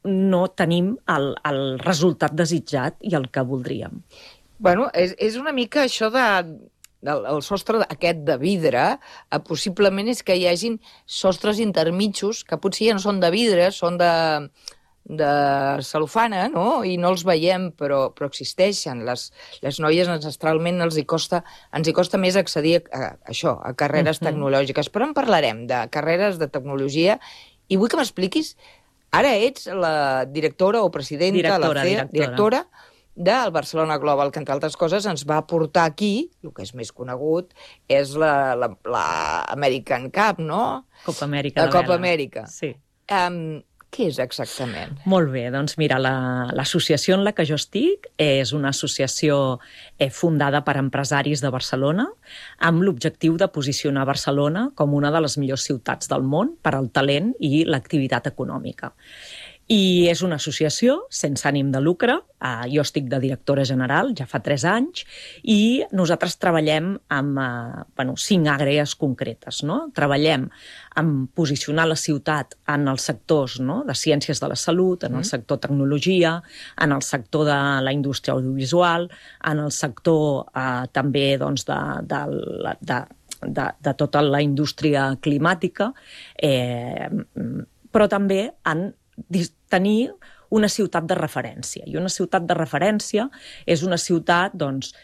no tenim el resultat desitjat i el que voldríem. Bueno, és una mica això el sostre aquest de vidre, possiblement és que hi hagin sostres intermitjos que potser ja no són de vidre, són de cel·lofana, no? I no els veiem, però existeixen. Les noies ancestralment ens hi costa més accedir a carreres tecnològiques. Però en parlarem de carreres de tecnologia i vull que m'expliquis, ara ets la directora o presidenta, directora del Barcelona Global, que entre altres coses ens va portar aquí, el que és més conegut, és l'American Cup, no? Copa Amèrica. La Copa Amèrica. Sí. Què és exactament? Molt bé, doncs mira, l'associació en la que jo estic és una associació fundada per empresaris de Barcelona amb l'objectiu de posicionar Barcelona com una de les millors ciutats del món per al talent i l'activitat econòmica. I és una associació sense ànim de lucre, jo estic de directora general, ja fa 3 anys, i nosaltres treballem amb 5 àrees concretes. No? Treballem en posicionar la ciutat en els sectors, no? De ciències de la salut, en el sector tecnologia, en el sector de la indústria audiovisual, en el sector també doncs, de tota la indústria climàtica, però també en tenir una ciutat de referència. I una ciutat de referència és una ciutat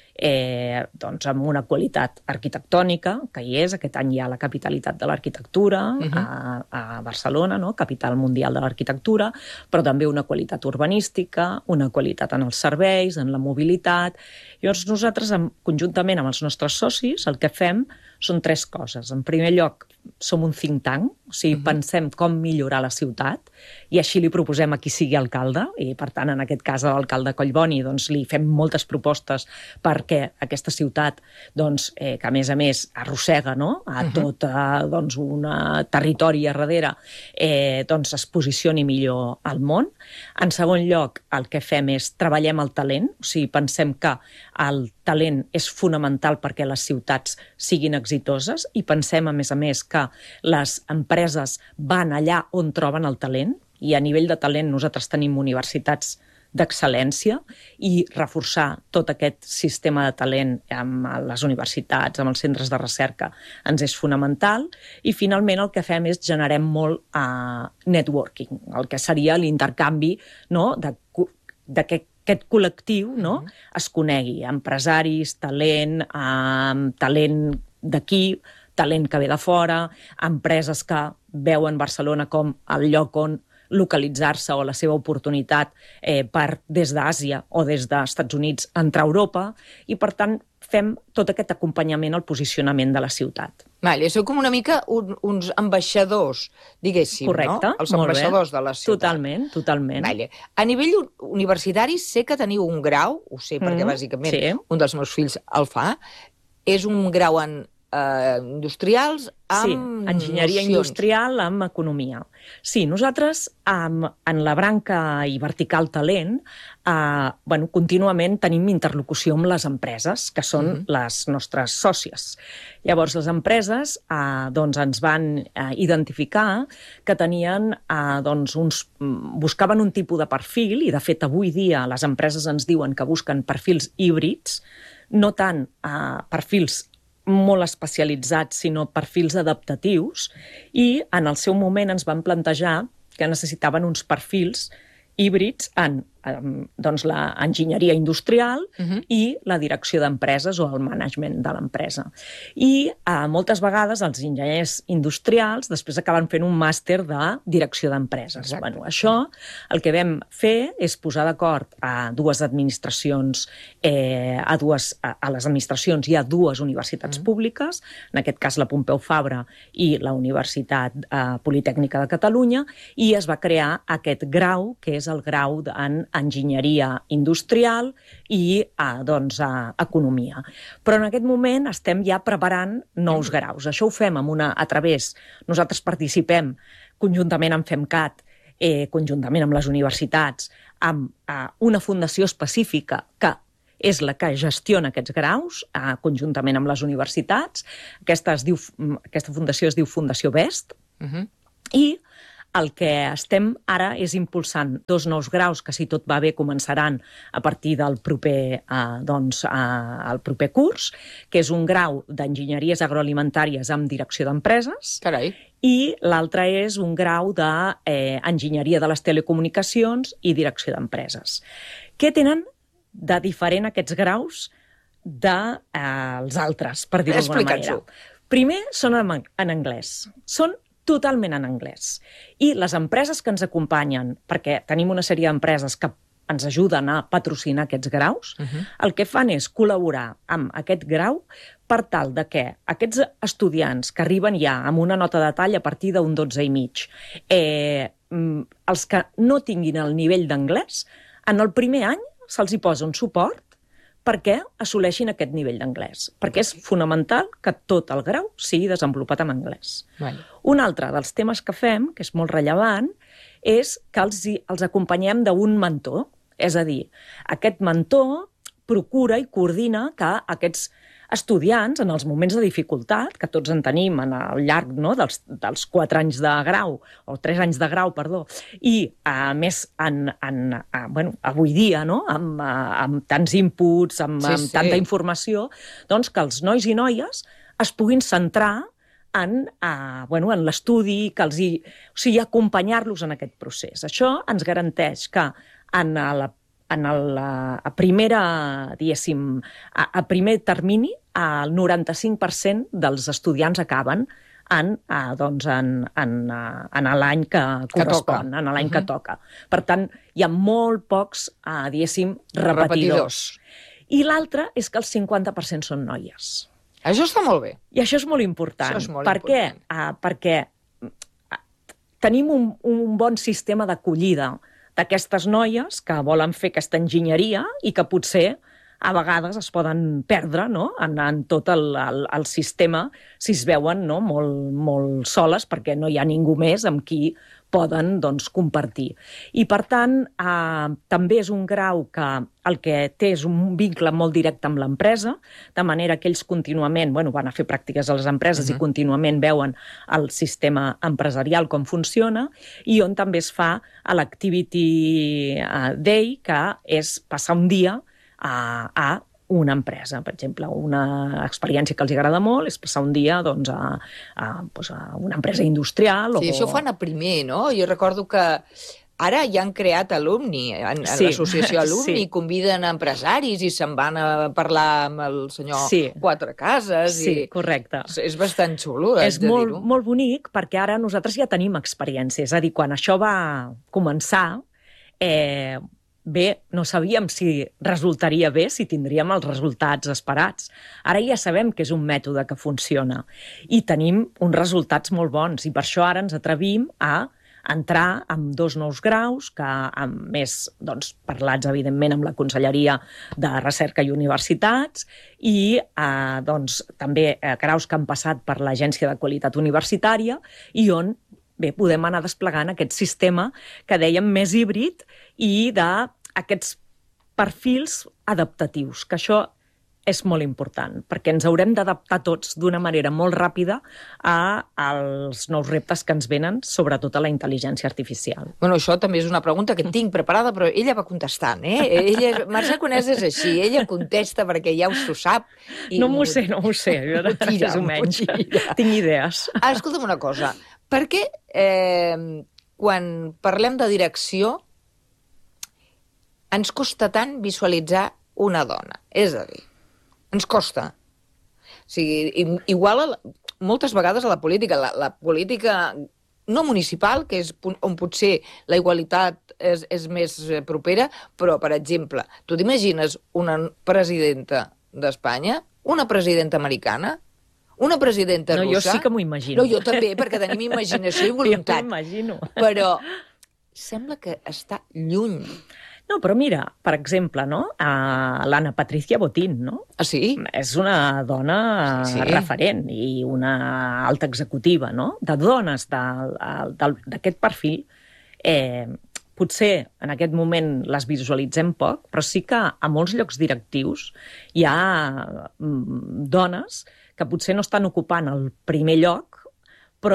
amb una qualitat arquitectònica, que hi és. Aquest any hi ha la capitalitat de l'arquitectura a Barcelona, no? Capital mundial de l'arquitectura, però també una qualitat urbanística, una qualitat en els serveis, en la mobilitat. Llavors nosaltres, conjuntament amb els nostres socis, el que fem són 3 coses. En primer lloc, som un think tank, o sigui, pensem com millorar la ciutat, i així li proposem a qui sigui alcalde, i per tant, en aquest cas, a l'alcalde Collboni, doncs, li fem moltes propostes perquè aquesta ciutat, doncs, que a més arrossega, no? A tot un territori a darrere, doncs es posicioni millor al món. En segon lloc, el que fem és treballem el talent, o sigui, pensem que el talent és fonamental perquè les ciutats siguin exitoses i pensem, a més, que les empreses van allà on troben el talent, i a nivell de talent nosaltres tenim universitats d'excel·lència, i reforçar tot aquest sistema de talent amb les universitats, amb els centres de recerca, ens és fonamental. I finalment el que fem és generem molt networking, el que seria l'intercanvi, no? de que aquest col·lectiu, no? Es conegui, empresaris, talent d'aquí, talent que ve de fora, empreses que veuen Barcelona com el lloc on localitzar-se o la seva oportunitat per des d'Àsia o des dels Estats Units entrar a Europa, i per tant fem tot aquest acompanyament al posicionament de la ciutat. Vale, sou com una mica uns ambaixadors, diguéssim, correcte, no? Els ambaixadors de la ciutat. Totalment. Vale. A nivell universitari sé que teniu un grau, ho sé perquè bàsicament un dels meus fills el fa, és un grau en industrials amb enginyeria industrial amb economia. Sí, nosaltres en la branca i vertical talent contínuament tenim interlocució amb les empreses, que són les nostres sòcies. Llavors, les empreses ens van identificar que tenien buscaven un tipus de perfil, i de fet avui dia les empreses ens diuen que busquen perfils híbrids, no tant perfils molt especialitzats, sinó perfils adaptatius, i en el seu moment ens van plantejar que necessitaven uns perfils híbrids en l'enginyeria industrial i la direcció d'empreses o el management de l'empresa. I moltes vegades els enginyers industrials després acaben fent un màster de direcció d'empreses. Això el que vam fer és posar d'acord a dues administracions, a les administracions hi ha 2 universitats públiques, en aquest cas la Pompeu Fabra i la Universitat Politècnica de Catalunya, i es va crear aquest grau, que és el grau en enginyeria industrial i economia. Però en aquest moment estem ja preparant nous graus. Això ho fem a través, nosaltres participem conjuntament amb FEMCAT, conjuntament amb les universitats, amb una fundació específica que és la que gestiona aquests graus, conjuntament amb les universitats. Aquesta fundació es diu Fundació BEST, i el que estem ara és impulsant 2 nous graus que, si tot va bé, començaran a partir del proper, el proper curs, que és un grau d'enginyeries agroalimentàries amb direcció d'empreses. Carai. I l'altre és un grau d'enginyeria de les telecomunicacions i direcció d'empreses. Què tenen de diferent aquests graus dels altres, per dir-ho d'alguna manera? Primer, són en anglès. Són totalment en anglès. I les empreses que ens acompanyen, perquè tenim una sèrie d'empreses que ens ajuden a patrocinar aquests graus, el que fan és col·laborar amb aquest grau per tal de que aquests estudiants que arriben ja amb una nota de tall a partir d'un 12,5, els que no tinguin el nivell d'anglès, en el primer any se'ls hi posa un suport perquè assoleixin aquest nivell d'anglès, perquè és fonamental que tot el grau sigui desenvolupat en anglès. Un altre dels temes que fem, que és molt rellevant, és que els acompanyem d'un mentor. És a dir, aquest mentor procura i coordina que aquests estudiants, en els moments de dificultat, que tots en tenim al llarg dels 4 anys de grau, o 3 anys de grau, perdó, i a més avui dia, amb tants inputs, amb tanta informació, doncs que els nois i noies es puguin centrar en l'estudi, o sigui, acompanyar-los en aquest procés. Això ens garanteix que a primer termini, el 95% dels estudiants acaben en l'any que correspon, en l'any que toca. Per tant, hi ha molt pocs, repetidors. I l'altre és que el 50% són noies. Això està molt bé. I això és molt important. Per què? Perquè tenim un bon sistema d'acollida d'aquestes noies que volen fer aquesta enginyeria i que potser a vegades es poden perdre en tot el sistema si es veuen molt soles perquè no hi ha ningú més amb qui poden compartir. I, per tant, també és un grau que el que té és un vincle molt directe amb l'empresa, de manera que ells contínuament van a fer pràctiques a les empreses i contínuament veuen el sistema empresarial, com funciona, i on també es fa l'Activity Day, que és passar un dia a una empresa. Per exemple, una experiència que els agrada molt és passar un dia a una empresa industrial. Sí, això ho fan a primer, no? Jo recordo que ara ja han creat Alumni, en l'associació Alumni, conviden empresaris i se'n van a parlar amb el senyor Quatrecases. Sí, correcte. És bastant xulo, és de dir-ho. És molt bonic perquè ara nosaltres ja tenim experiència. És a dir, quan això va començar, no sabíem si resultaria bé, si tindríem els resultats esperats. Ara ja sabem que és un mètode que funciona i tenim uns resultats molt bons i per això ara ens atrevim a entrar amb 2 nous graus, que més parlats, evidentment, amb la Conselleria de Recerca i Universitats i també graus que han passat per l'Agència de Qualitat Universitària i on podem anar desplegant aquest sistema que dèiem més híbrid i d'aquests perfils adaptatius, que això és molt important, perquè ens haurem d'adaptar tots d'una manera molt ràpida als nous reptes que ens venen, sobretot a la intel·ligència artificial. Bueno, això també és una pregunta que tinc preparada, però ella va contestant, Mercè Conesa és així, ella contesta perquè ja s'ho sap. No m'ho sé, més o menys. Tinc idees. Escolta'm una cosa, per què quan parlem de direcció ens costa tant visualitzar una dona? És a dir, ens costa. O sigui, igual moltes vegades a la política, la política no municipal, que és on potser la igualtat és més propera, però, per exemple, tu t'imagines una presidenta d'Espanya, una presidenta americana, una presidenta russa... No, jo sí que m'ho imagino. No, jo també, perquè tenim imaginació i voluntat. Jo m'ho imagino. Però sembla que està lluny. No, però mira, per exemple, l'Anna Patricia Botín, no? Ah, sí? És una dona referent i una alta executiva, no? De dones d'aquest perfil, potser en aquest moment les visualitzem poc, però sí que a molts llocs directius hi ha dones que potser no estan ocupant el primer lloc, però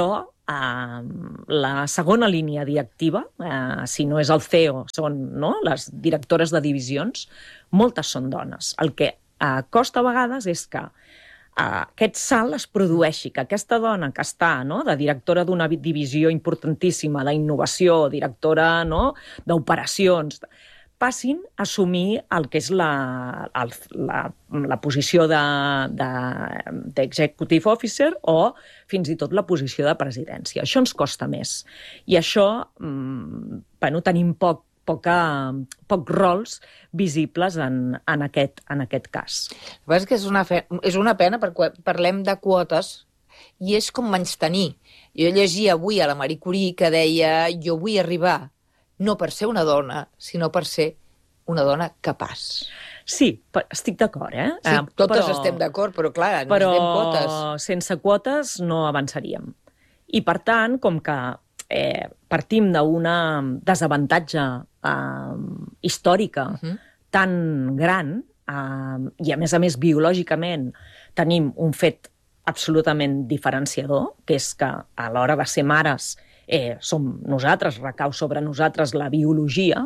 la segona línia directiva, si no és el CEO, són les directores de divisions, moltes són dones. El que costa a vegades és que aquest salt es produeixi, que aquesta dona que està de directora d'una divisió importantíssima d'innovació, directora d'operacions, passin a assumir el que és la posició d'executive officer o fins i tot la posició de presidència. Això ens costa més. I això, tenim pocs rols visibles en aquest cas. El que passa és que és una pena perquè parlem de quotes i és com menystenir. Jo llegia avui a la Marie Curie que deia jo vull arribar no per ser una dona, sinó per ser una dona capaç. Sí, estic d'acord, Sí, totes estem d'acord, però clar, necessitem quotes. Però sense quotes no avançaríem. I per tant, com que partim d'un desavantatge històrica tan gran, i a més biològicament tenim un fet absolutament diferenciador, que és que a l'hora de ser mares som nosaltres, recau sobre nosaltres la biologia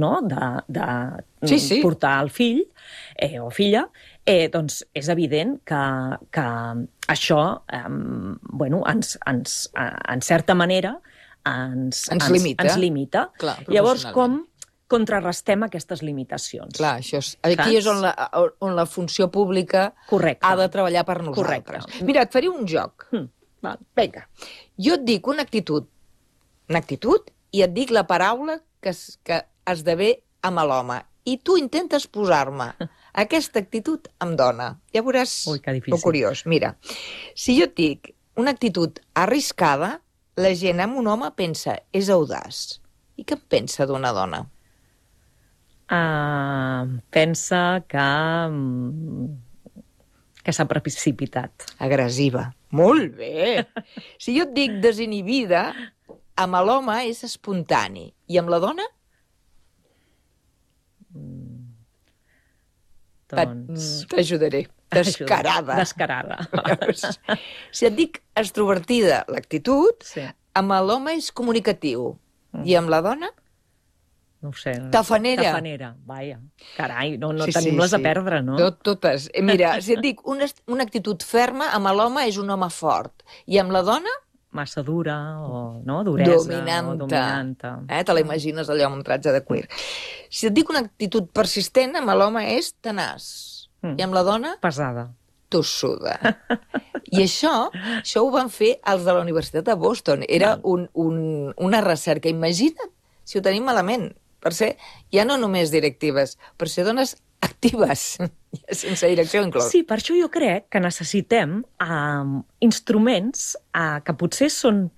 de portar el fill o filla, doncs és evident que això, en certa manera, ens limita. Clar, llavors, com contrarrestem aquestes limitacions? Clar, aquí és on la funció pública ha de treballar per nosaltres. Correcte. Mira, et faré un joc. Vinga. Jo et dic una actitud i et dic la paraula que esdevé amb l'home. I tu intentes posar-me aquesta actitud amb dona. Ja veuràs lo curiós. Mira, si jo et dic una actitud arriscada, la gent amb un home pensa, és audaç. I què en pensa d'una dona? Pensa que s'ha precipitat. Agressiva. Molt bé. Si jo et dic desinhibida, amb l'home és espontani. I amb la dona? T'ajudaré. Descarada. Descarada. Si et dic extrovertida, l'actitud, amb l'home és comunicatiu. I amb la dona? No ho sé. Tafanera. Tafanera, vaja. Carai, no tenim les a perdre, no? Totes. Mira, si et dic una actitud ferma, amb l'home és un home fort. I amb la dona? Massa dura, o duresa. Dominanta. Te la imagines allò amb un tratge de cuir. Si et dic una actitud persistent, amb l'home és tenaç. I amb la dona? Pesada. Tossuda. I això ho van fer els de la Universitat de Boston. Era una recerca. Imagina't si ho tenim malament. Per ser, ja no només directives, per ser dones actives, sense direcció inclòs. Sí, per això jo crec que necessitem instruments que potser són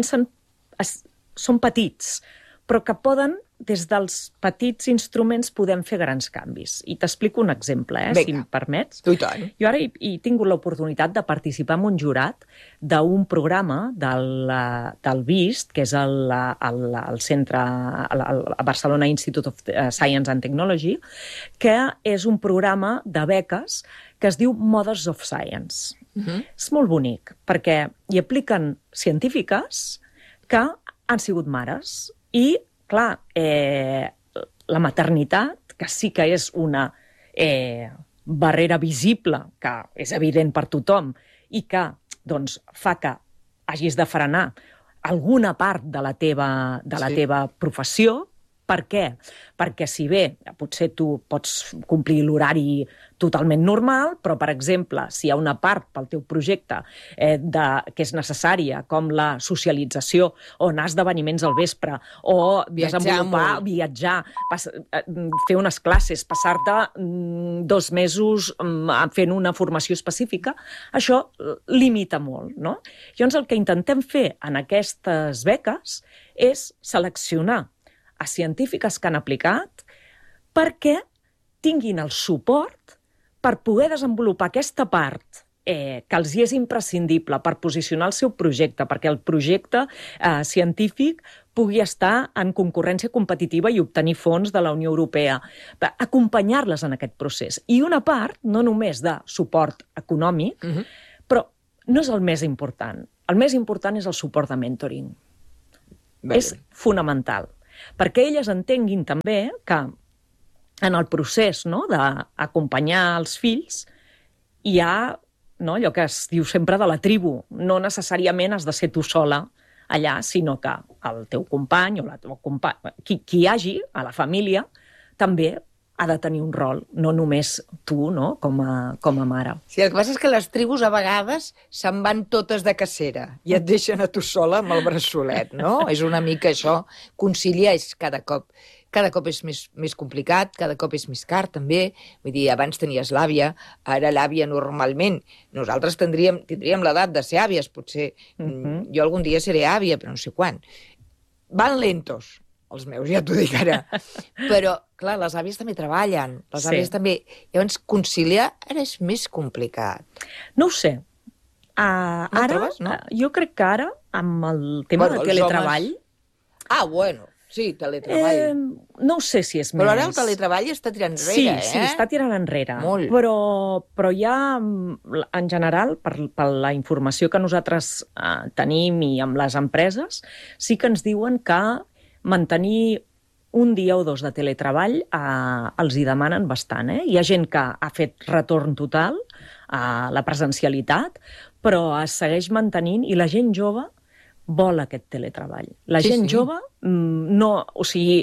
petits, però que poden, des dels petits instruments, podem fer grans canvis. I t'explico un exemple, si em permets. I tant. Jo ara he tingut l'oportunitat de participar en un jurat d'un programa del BIST, que és el centre, el Barcelona Institute of Science and Technology, que és un programa de beques que es diu Mothers of Science. És molt bonic, perquè hi apliquen científiques que han sigut mares i, clar, la maternitat, que sí que és una barrera visible, que és evident per tothom, i que fa que hagis de frenar alguna part de la teva professió. Per què? Perquè si bé potser tu pots complir l'horari totalment normal, però, per exemple, si hi ha una part pel teu projecte que és necessària, com la socialització, o anar a esdeveniments al vespre, o viatjar, fer unes classes, passar-te 2 mesos fent una formació específica, això limita molt, no? Llavors, el que intentem fer en aquestes beques és seleccionar a científiques que han aplicat perquè tinguin el suport per poder desenvolupar aquesta part que els hi és imprescindible per posicionar el seu projecte, perquè el projecte científic pugui estar en concurrència competitiva i obtenir fons de la Unió Europea, acompanyar-les en aquest procés. I una part, no només de suport econòmic, però no és el més important. el més important és el suport de mentoring. Bé. És fonamental, perquè elles entenguin també que en el procés, no, d'acompanyar els fills hi ha, no, allò que es diu sempre de la tribu. No necessàriament has de ser tu sola allà, sinó que el teu company o la teva companya, qui hi hagi a la família, també ha de tenir un rol, no només tu, no, com a mare. Sí, el que passa és que les tribus a vegades se'n van totes de cacera i et deixen a tu sola amb el braçolet, no? És una mica això. Conciliar és cada cop és més complicat, cada cop és més car, també. Vull dir, abans tenies l'àvia, ara l'àvia normalment. Nosaltres tindríem l'edat de ser àvies, potser. Jo algun dia seré àvia, però no sé quan. Van lentos, els meus, ja t'ho dic ara. Però, clar, les àvies també treballen. Les àvies també... Llavors, conciliar ara és més complicat. No ho sé. No Ara, trobes, no? jo crec que ara, amb el tema de teletreball... Bueno, sí, teletreball. No ho sé si és Però més... ara el teletreball està tirant enrere, sí, eh? Sí, està tirant enrere. Molt. Però ja, en general, per la informació que nosaltres tenim i amb les empreses, sí que ens diuen que mantenir un dia o dos de teletreball els hi demanen bastant. Hi ha gent que ha fet retorn total a la presencialitat, però es segueix mantenint i la gent jove vol aquest teletreball. La gent jove no... O sigui,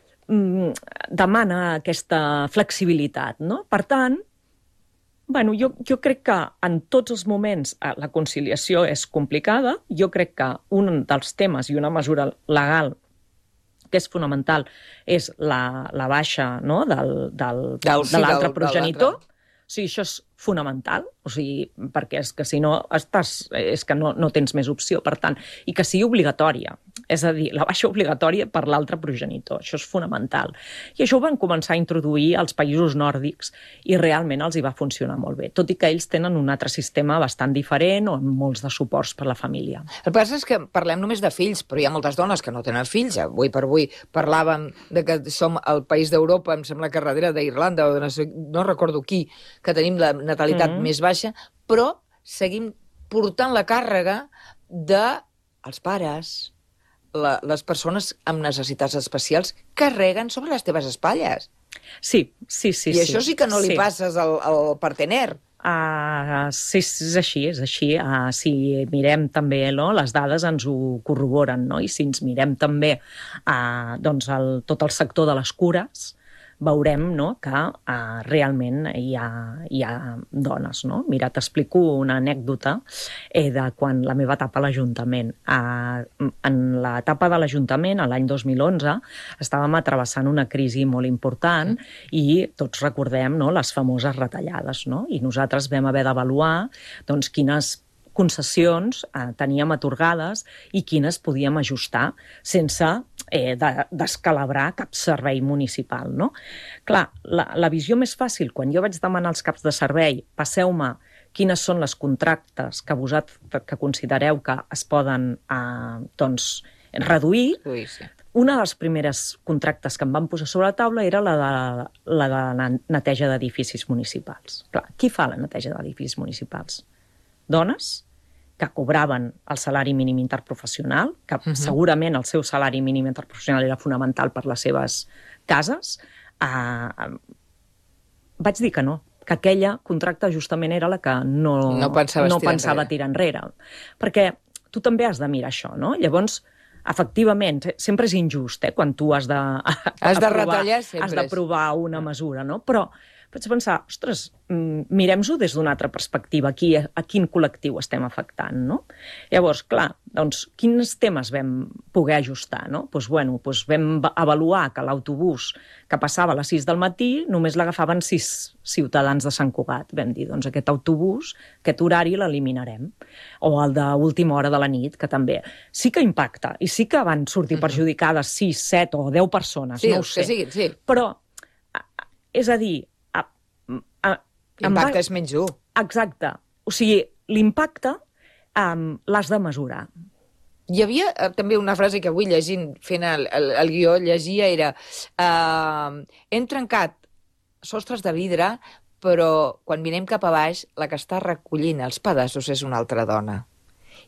demana aquesta flexibilitat, no? Per tant, bueno, jo crec que en tots els moments la conciliació és complicada. Jo crec que un dels temes i una mesura legal que és fonamental és la baixa, no, de l'altre progenitor. O sigui, això és fonamental, o sigui, perquè és que si no és que no tens més opció, per tant, i que sigui obligatòria, és a dir, la baixa obligatòria per l'altre progenitor, això és fonamental. I això ho van començar a introduir als països nòrdics i realment els hi va funcionar molt bé, tot i que ells tenen un altre sistema bastant diferent o amb molts de suports per la família. El que passa és que parlem només de fills, però hi ha moltes dones que no tenen fills. Avui per avui parlàvem de que som el país d'Europa, em sembla que darrere d'Irlanda o no recordo qui, que tenim la natalitat més baixa, però seguim portant la càrrega dels pares, les persones amb necessitats especials carreguen sobre les teves espatlles. Sí. I això sí que no li passes al partener. Sí, és així. Si mirem també, no, les dades ens ho corroboren, no? I si ens mirem també doncs tot el sector de les cures, veurem, no, que realment hi ha dones. No? Mira, t'explico una anècdota de quan la meva etapa a l'Ajuntament. En l'etapa de l'Ajuntament, l'any 2011, estàvem travessant una crisi molt important i tots recordem, no, les famoses retallades. No? I nosaltres vam haver d'avaluar doncs, quines concessions teníem atorgades i quines podíem ajustar sense descalabrar cap servei municipal. No? Clar, la visió més fàcil, quan jo vaig demanar als caps de servei, passeu-me quines són les contractes que considereu que es poden reduir, una de les primeres contractes que em van posar sobre la taula era la de neteja d'edificis municipals. Clar, qui fa la neteja d'edificis municipals? Dones que cobraven el salari mínim interprofessional, que segurament el seu salari mínim interprofessional era fonamental per les seves cases. Vaig dir que no, que aquella contracte justament era la que no pensava tirar enrere. Perquè tu també has de mirar això, no? Llavors, efectivament, sempre és injust, quan tu has de retallar, has d'aprovar una mesura, no? Però vaig pensar, ostres, mirem-ho des d'una altra perspectiva, a quin col·lectiu estem afectant, no? Llavors, clar, doncs, quins temes vam poder ajustar, no? Doncs vam avaluar que l'autobús que passava a les 6 del matí només l'agafaven 6 ciutadans de Sant Cugat. Vam dir, doncs aquest autobús, aquest horari l'eliminarem. O el d'última hora de la nit, que també sí que impacta, i sí que van sortir perjudicades 6, 7 o 10 persones, no ho sé. Sí. Però, és a dir, l'impacte és menys dur. Exacte. O sigui, l'impacte l'has de mesurar. Hi havia també una frase que avui llegint, fent el guió, llegia, era hem trencat sostres de vidre, però quan mirem cap a baix, la que està recollint els pedaços és una altra dona.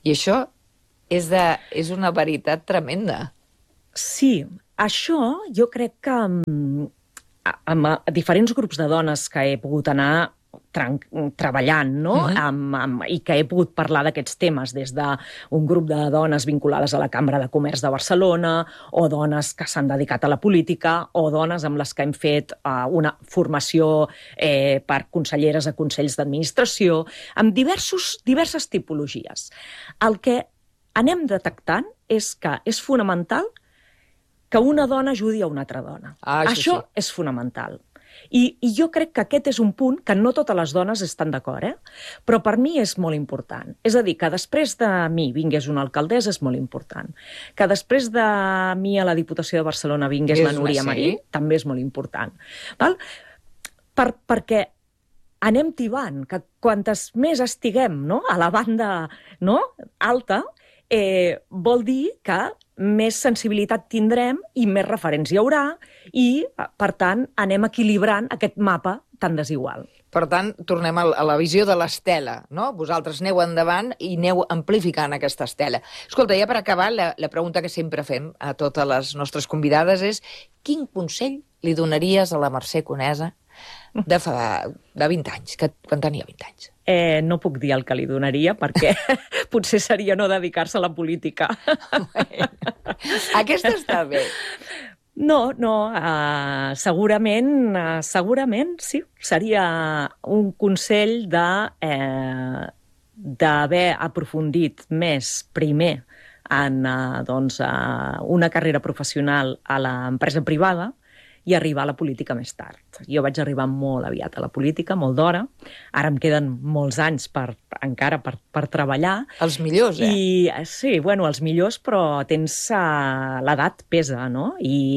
I això és una veritat tremenda. Sí, això jo crec que amb diferents grups de dones que he pogut anar treballant, no? I que he pogut parlar d'aquests temes des d'un grup de dones vinculades a la Cambra de Comerç de Barcelona, o dones que s'han dedicat a la política, o dones amb les que hem fet una formació per conselleres a consells d'administració, amb diverses tipologies. El que anem detectant és que és fonamental que una dona ajudi a una altra dona. Això és fonamental. I jo crec que aquest és un punt que no totes les dones estan d'acord, però per mi és molt important. És a dir, que després de mi vingués una alcaldessa és molt important. Que després de mi a la Diputació de Barcelona vingués la Núria Marín també és molt important. Val? Perquè anem tibant, que quantes més estiguem a la banda alta, vol dir que més sensibilitat tindrem i més referents hi haurà i, per tant, anem equilibrant aquest mapa tan desigual. Per tant, tornem a la visió de l'estela, no? Vosaltres aneu endavant i aneu amplificant aquesta estela. Escolta, ja per acabar, la pregunta que sempre fem a totes les nostres convidades és: quin consell li donaries a la Mercè Conesa de 20 anys, quan tenia 20 anys? No puc dir el que li donaria, perquè potser seria no dedicar-se a la política. Aquesta està bé. No, segurament sí. Seria un consell d'haver aprofundit més primer en una carrera professional a l'empresa privada i arribar a la política més tard. Jo vaig arribar molt aviat a la política, molt d'hora. Ara em queden molts anys encara per treballar. Els millors, Sí, bueno, els millors, però tens... l'edat pesa, no?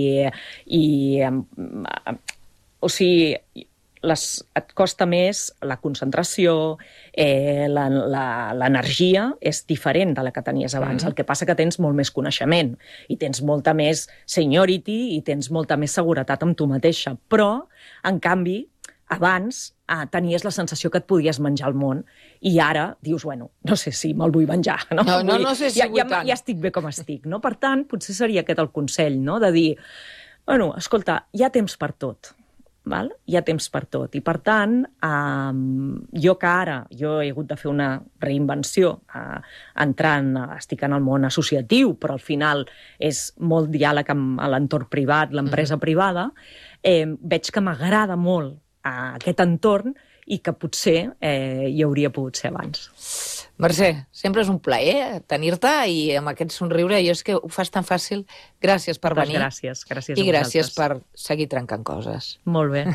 O sigui, et costa més la concentració, l'energia és diferent de la que tenies abans. El que passa que tens molt més coneixement i tens molta més seniority i tens molta més seguretat amb tu mateixa. Però, en canvi, abans tenies la sensació que et podies menjar el món i ara dius, bueno, no sé si me'l vull menjar. No sé si vull tant. Ja estic bé com estic, no? Per tant, potser seria aquest el consell, no? De dir, bueno, escolta, hi ha temps per tot. Val? Hi ha temps per tot. I, per tant, jo he hagut de fer una reinvenció estic en el món associatiu, però al final és molt diàleg amb l'entorn privat, l'empresa privada, veig que m'agrada molt aquest entorn i que potser hi hauria pogut ser abans. Mercè, sempre és un plaer tenir-te i amb aquest somriure, jo és que ho fas tan fàcil. Gràcies per venir. Gràcies a vosaltres. I gràcies per seguir trencant coses. Molt bé.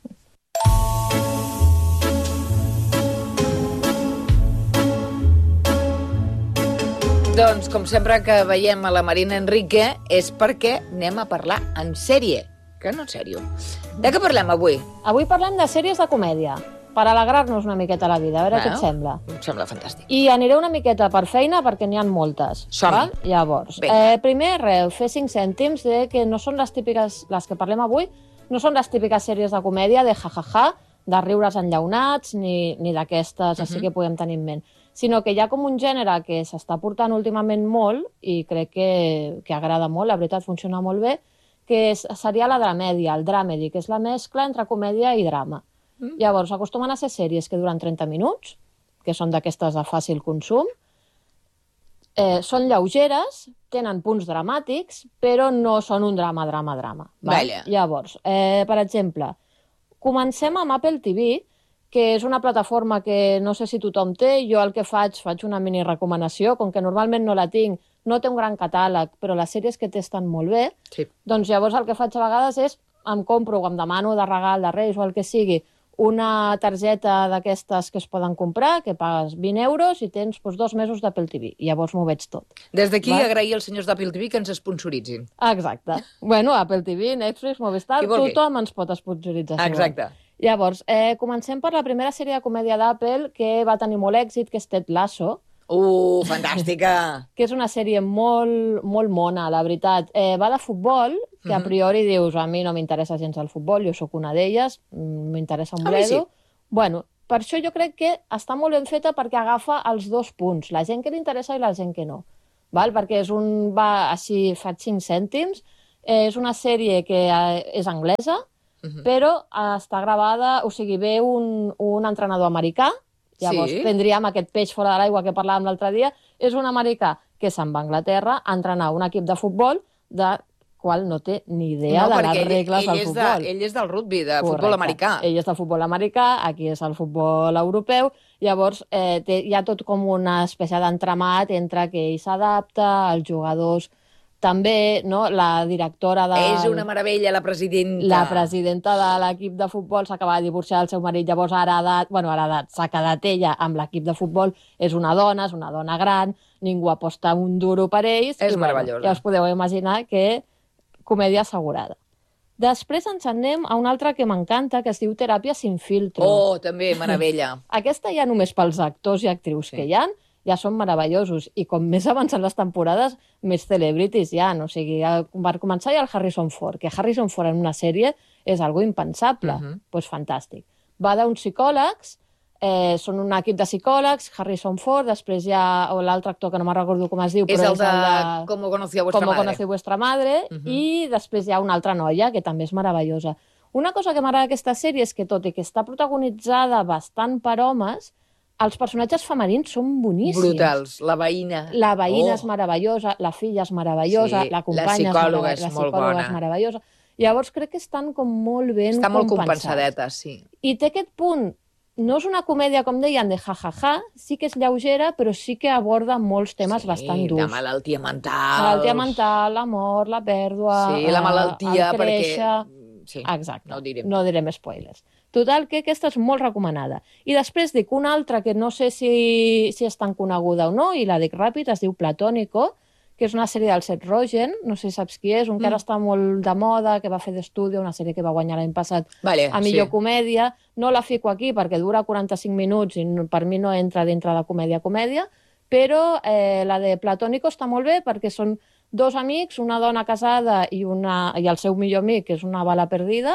Doncs, com sempre que veiem a la Marina Enrique, és perquè anem a parlar en sèrie, que no en sèrio. De què parlem avui? Avui parlem de sèries de comèdia, per alegrar-nos una miqueta la vida, a veure què et sembla. Em sembla fantàstic. I aniré una miqueta per feina perquè n'hi ha moltes. Som-hi. Llavors, primer, fer 5 cèntims de que no són les típiques, les que parlem avui, no són les típiques sèries de comèdia de ja-ja-ja, de riures enllaunats, ni d'aquestes, així que podem tenir en ment, sinó que hi ha com un gènere que s'està portant últimament molt i crec que agrada molt, la veritat funciona molt bé, que seria la dramèdia, el dramedy, que és la mescla entre comèdia i drama. Llavors, acostumen a ser sèries que duren 30 minuts, que són d'aquestes de fàcil consum, són lleugeres, tenen punts dramàtics, però no són un drama. Llavors, per exemple, comencem amb Apple TV, que és una plataforma que no sé si tothom té. Jo el que faig una mini recomanació, com que normalment no la tinc, no té un gran catàleg, però les sèries que té estan molt bé, doncs llavors el que faig a vegades és em compro o em demano de regal de Reis o el que sigui una targeta d'aquestes que es poden comprar, que pagues 20 euros i tens 2 mesos d'Apple TV. I llavors m'ho veig tot. Des d'aquí agrair als senyors d'Apple TV que ens esponsoritzin. Exacte. Bueno, Apple TV, Netflix, Movistar, tothom ens pot esponsoritzar. Exacte. Llavors, comencem per la primera sèrie de comèdia d'Apple que va tenir molt èxit, que és Ted Lasso. Fantàstica! Que és una sèrie molt, molt mona, la veritat. Va de futbol, que a priori dius, a mi no m'interessa gens el futbol, jo sóc una d'elles, m'interessa un bledo. Bueno, per això jo crec que està molt ben feta perquè agafa els dos punts, la gent que li interessa i la gent que no. Val? Perquè va així, fa 5 cèntims, és una sèrie que és anglesa, però està gravada, o sigui, ve un entrenador americà, llavors prendríem aquest peix fora de l'aigua que parlàvem l'altre dia, és un americà que se'n va a Anglaterra a entrenar un equip de futbol de qual no té ni idea de les regles del futbol. Ell és del rugby, de futbol americà. Ell és de futbol americà, aquí és el futbol europeu, llavors hi ha tot com una espècie d'entramat entre que ell s'adapta, els jugadors també, no? La directora de... És una meravella, la presidenta. La presidenta de l'equip de futbol s'acaba de divorciar del seu marit, llavors ha heredat, s'ha quedat ella amb l'equip de futbol, és una dona gran, ningú aposta un duro per ells. És meravellosa. Ja us podeu imaginar que comèdia assegurada. Després ens anem a una altra que m'encanta, que es diu Teràpia sin filtro. Oh, també, meravella. Aquesta ja només pels actors i actrius que hi ha, ja són meravellosos. I com més avancen les temporades, més celebrities hi ha. O sigui, per començar hi ha el Harrison Ford, que Harrison Ford en una sèrie és algo impensable. Pues fantàstic. Va d'uns psicòlegs, són un equip de psicòlegs, Harrison Ford, després hi ha l'altre actor que no me'n recordo com es diu, és però el de Cómo conocí a vuestra madre. I després hi ha una altra noia que també és meravellosa. Una cosa que m'agrada d'aquesta sèrie és que, tot i que està protagonitzada bastant per homes, els personatges femenins són boníssims. Brutals. La veïna. La veïna és meravellosa, la filla és meravellosa, la companya és molt bona. És meravellosa. Llavors crec que estan com molt ben compensats. Està molt compensadeta, sí. I té aquest punt. No és una comèdia, com deien, de ja-ja-ja, sí que és lleugera, però sí que aborda molts temes bastant durs. Sí, de malaltia mental. Malaltia mental, la mort, la pèrdua... Sí, la malaltia, perquè... Sí, exacte, no direm spoilers. Total, que aquesta és molt recomanada. I després dic una altra que no sé si és tan coneguda o no, i la dic ràpid, es diu Platónico, que és una sèrie del Seth Rogen, no sé si saps qui és, un que ara està molt de moda, que va fer d'estudi, una sèrie que va guanyar l'any passat a millor comèdia. No la fico aquí perquè dura 45 minuts i per mi no entra dintre de comèdia, però la de Platónico està molt bé perquè són dos amics, una dona casada i el seu millor amic, que és una bala perdida,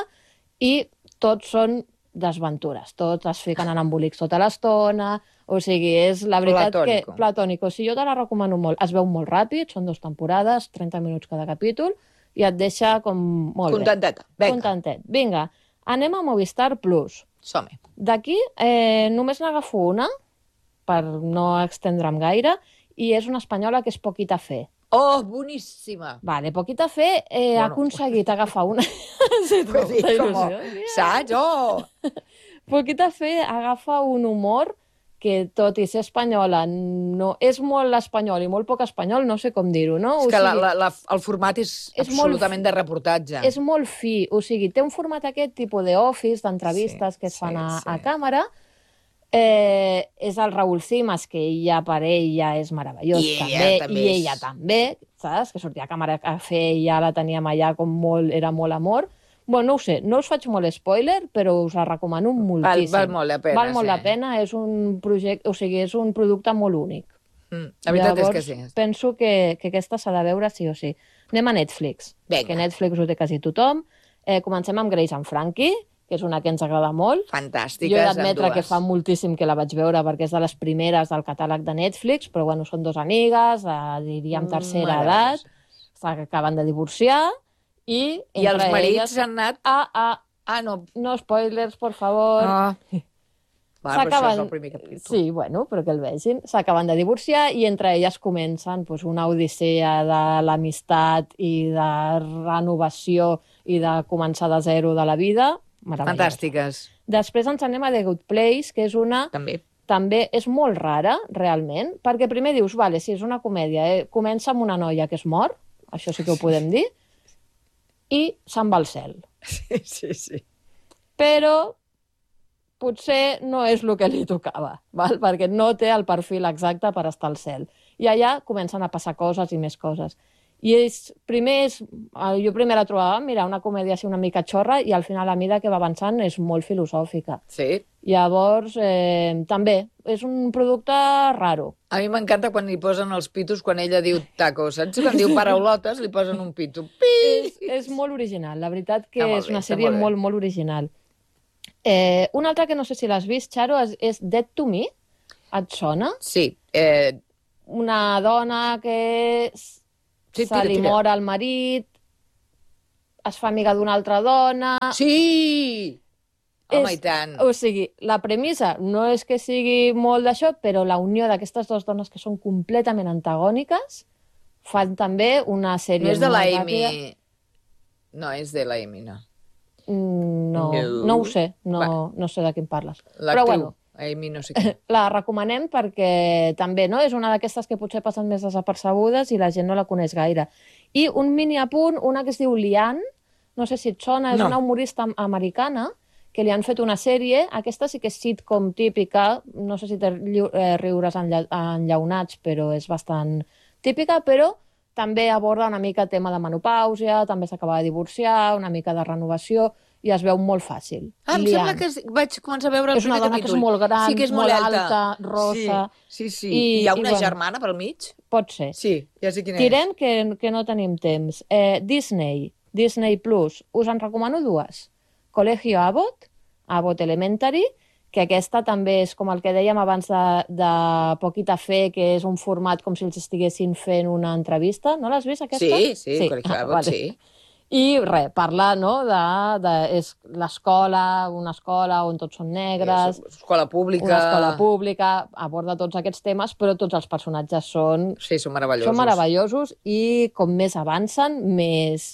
i tots són desventures. Tots es fiquen en embolics tota l'estona. O sigui, és la veritat que... Platónico. Sí, jo te la recomano molt. Es veu molt ràpid, són 2 temporades, 30 minuts cada capítol, i et deixa com molt contenteta. Bé. Contentet. Vinga, anem a Movistar Plus. Som-hi. D'aquí només n'agafo una, per no extendre'm gaire, i és una espanyola que és Poquita Fe. Oh, boníssima! Vale, Poquita Fe ha aconseguit agafar una... Saps? Oh! Poquita Fe agafa un humor que, tot i ser espanyola, no, és molt espanyol i molt poc espanyol, no sé com dir-ho, no? És que el format és absolutament de reportatge. És molt fi, o sigui, té un format aquest tipus d'office, d'entrevistes que es fan a càmera. És el Raúl Cimas, que ella per ella és meravellós, i ella també, saps? Que sortia a Càmera Cafè i ja la teníem allà com molt, era molt amor. Bueno, no ho sé, no us faig molt spoiler, però us la recomano moltíssim. Val molt la pena. Val molt la pena, és un projecte, o sigui, és un producte molt únic. La veritat és que sí. Penso que aquesta s'ha de veure sí o sí. Anem a Netflix, que Netflix ho té quasi tothom. Comencem amb Grace and Frankie, que és una que ens agrada molt. Fantàstiques, jo he d'admetre que fa moltíssim que la vaig veure perquè és de les primeres del catàleg de Netflix, però bueno, són 2 amigues, diríem tercera edat, s'acaben de divorciar i els marits han anat... No spoilers, por favor. Però això és el primer capítol. Sí, bueno, però que el vegin. S'acaben de divorciar i entre elles comencen una odissea de l'amistat i de renovació i de començar de zero de la vida. Fantàstiques. Després ens anem a The Good Place, que és una... També és molt rara, realment, perquè primer dius, vale, si és una comèdia, comença amb una noia que es mor, això sí que ho podem dir, i se'n va al cel. Sí. Però potser no és el que li tocava, val? Perquè no té el perfil exacte per estar al cel. I allà comencen a passar coses i més coses. I jo primer la trobava, mira, una comèdia així una mica xorra, i al final, a mida que va avançant, és molt filosòfica. Sí. Llavors, també, és un producte raro. A mi m'encanta quan li posen els pitos, quan ella diu taco, saps? Quan diu paraulotes, li posen un pito. És molt original, la veritat que és una sèrie molt, molt original. Una altra que no sé si l'has vist, Xaro, és Dead to Me. Et sona? Sí. Una dona que se li mor al marit, es fa amiga d'una altra dona... Sí! Home, i tant. O sigui, la premissa no és que sigui molt d'això, però la unió d'aquestes dues dones que són completament antagòniques fan també una sèrie... No és de la Amy... No, és de la Amy, no. No ho sé, no sé de quin parles. Però bueno, Amy no sé què. La recomanem perquè també és una d'aquestes que potser passen més desapercebudes i la gent no la coneix gaire. I un mini apunt, una que es diu Lian, no sé si et sona, és una humorista americana que li han fet una sèrie, aquesta sí que és sitcom típica, no sé si té riures enllaunats, però és bastant típica, però també aborda una mica el tema de menopàusia, també s'acaba de divorciar, una mica de renovació, i es veu molt fàcil. Em sembla que vaig començar a veure el primer capítol. És una dona que és molt gran, sí, que és molt alta, rosa... Sí. Hi ha una germana pel mig? Pot ser. Sí, ja sé quina és. Tirem que no tenim temps. Disney Plus, us en recomano dues. Colegio Abbott Elementary, que aquesta també és com el que dèiem abans de Poquita Fe, que és un format com si els estiguessin fent una entrevista. No l'has vist, aquesta? Sí, Colegio Abbott, sí. I res, parla és l'escola, una escola on tots són negres... Escola pública... Una escola pública, aborda tots aquests temes, però tots els personatges són... Sí, són meravellosos. Són meravellosos i com més avancen, més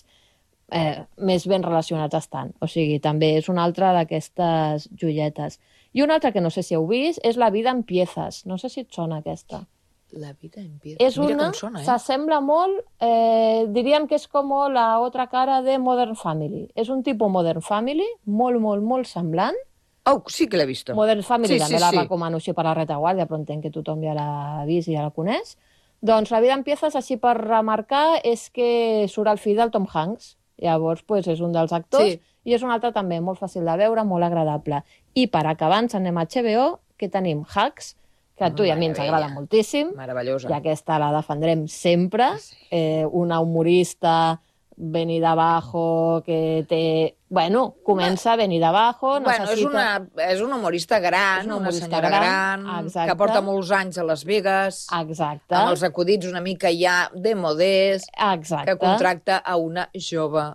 ben relacionats estan. O sigui, també és una altra d'aquestes joietes. I una altra que no sé si heu vist és La vida en piezas. No sé si et sona aquesta. La vida en piezas. És una, s'assembla molt, diríem que és com la otra cara de Modern Family. És un tipus Modern Family, molt semblant. Oh, sí que l'he vist. Modern Family també la recomano així per la retaguardia, però entenc que tothom ja l'ha vist i ja la coneix. Doncs La vida en piezas, així per remarcar, és que surt el fill del Tom Hanks. Llavors, és un dels actors i és un altre també molt fàcil de veure, molt agradable. I per acabar, ens anem a HBO, que tenim Hacks, que a tu i a mi ens agrada moltíssim. Meravellosa. I aquesta la defendrem sempre. Una humorista venir d'abajo, que té... Bueno, comença a venir d'abajo, necessita... És una humorista gran, una senyora gran, que porta molts anys a Las Vegas, exacte, amb els acudits una mica ja de modest, que contracta a una jove...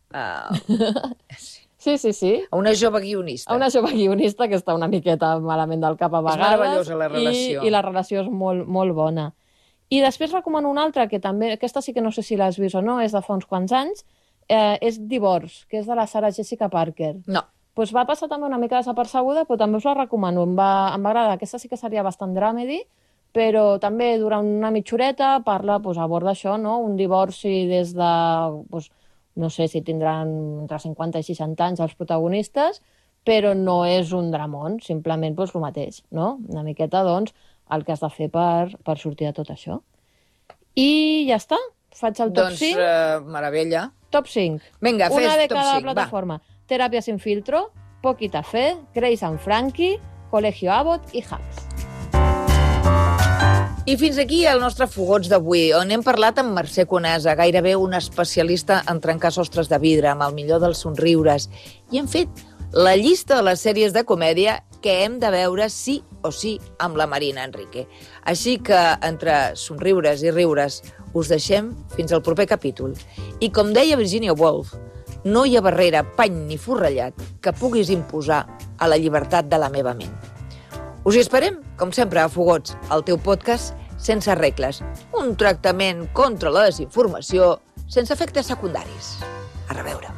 Sí. A una jove guionista. A una jove guionista que està una miqueta malament del cap a vegades. És meravellosa la relació. I la relació és molt bona. I després recomano una altra, que també, aquesta sí que no sé si l'has vist o no, és de fa uns quants anys, és Divorce, que és de la Sarah Jessica Parker. No. Pues va passar també una mica desapercebuda, però també us la recomano. Em va agradar. Aquesta sí que seria bastant dramedy, però també durant una mitjoreta aborda això, no? Un divorci des de... no sé si tindran entre 50 i 60 anys els protagonistes, però no és un dramón, simplement el mateix, no? Una miqueta, doncs, el que has de fer per sortir de tot això. I ja està, faig el top 5. Doncs, meravella. Top 5. Vinga, fes top 5, una de cada plataforma. Teràpia sin filtro, Poquita Fe, Grace and Frankie, Colegio Abbott i Hacks. I fins aquí el nostre Fogots d'avui, on hem parlat amb Mercè Conesa, gairebé un especialista en trencar sostres de vidre, amb el millor dels somriures. I hem fet la llista de les sèries de comèdia que hem de veure sí o sí amb la Marina Enrique. Així que, entre somriures i riures, us deixem fins al proper capítol. I com deia Virginia Woolf, no hi ha barrera, pany ni forrellat que puguis imposar a la llibertat de la meva ment. Us hi esperem, com sempre, a Fogots, el teu podcast sense regles. Un tractament contra la desinformació sense efectes secundaris. A reveure.